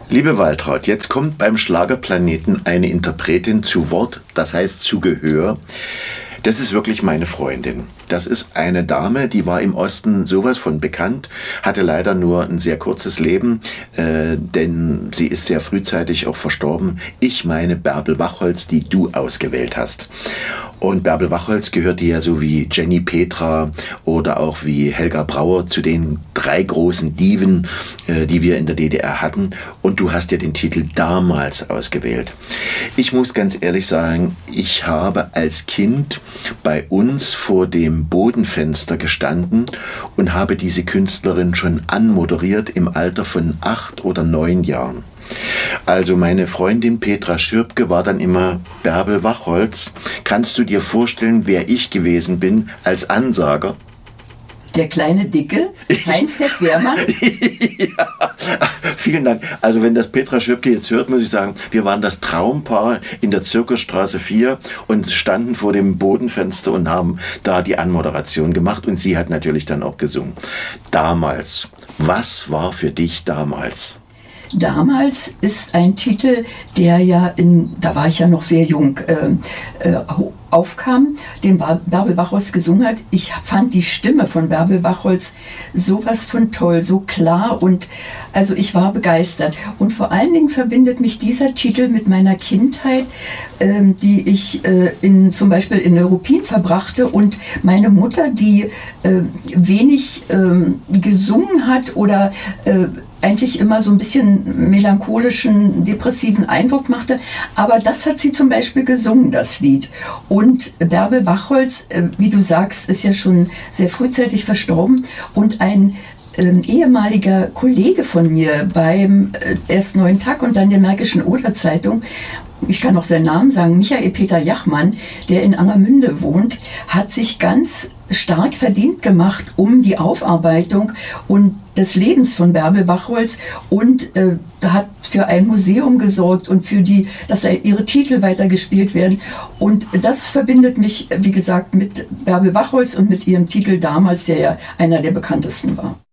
Liebe Waltraud, jetzt kommt beim Schlagerplaneten eine Interpretin zu Wort, das heißt zu Gehör. Das ist wirklich meine Freundin. Das ist eine Dame, die war im Osten sowas von bekannt, hatte leider nur ein sehr kurzes Leben, denn sie ist sehr frühzeitig auch verstorben. Ich meine Bärbel Wachholz, die du ausgewählt hast. Und Bärbel Wachholz gehörte ja so wie Jenny Petra oder auch wie Helga Brauer zu den 3 großen Diven, die wir in der DDR hatten. Und du hast ja den Titel damals ausgewählt. Ich muss ganz ehrlich sagen, ich habe als Kind bei uns vor dem Bodenfenster gestanden und habe diese Künstlerin schon anmoderiert im Alter von 8 oder 9 Jahren. Also meine Freundin Petra Schürpke war dann immer Bärbel Wachholz. Kannst du dir vorstellen, wer ich gewesen bin als Ansager? Der kleine Dicke, Heinz der Quermann? Ja, vielen Dank. Also wenn das Petra Schürpke jetzt hört, muss ich sagen, wir waren das Traumpaar in der Zirkusstraße 4 und standen vor dem Bodenfenster und haben da die Anmoderation gemacht und sie hat natürlich dann auch gesungen. Damals, was war für dich damals? Damals ist ein Titel, der ja da war ich ja noch sehr jung, aufkam, den Bärbel Wachholz gesungen hat. Ich fand die Stimme von Bärbel Wachholz sowas von toll, so klar und also ich war begeistert. Und vor allen Dingen verbindet mich dieser Titel mit meiner Kindheit, die ich zum Beispiel in Neuruppin verbrachte und meine Mutter, die wenig gesungen hat oder eigentlich immer so ein bisschen melancholischen, depressiven Eindruck machte. Aber das hat sie zum Beispiel gesungen, das Lied. Und Bärbel Wachholz, wie du sagst, ist ja schon sehr frühzeitig verstorben. Und ein ehemaliger Kollege von mir beim erst Neuen Tag und dann der Märkischen Oder-Zeitung, ich kann auch seinen Namen sagen, Michael Peter Jachmann, der in Angermünde wohnt, hat sich ganz stark verdient gemacht um die Aufarbeitung und des Lebens von Bärbel Wachholz und hat für ein Museum gesorgt und dass ihre Titel weitergespielt werden. Und das verbindet mich, wie gesagt, mit Bärbel Wachholz und mit ihrem Titel damals, der ja einer der bekanntesten war.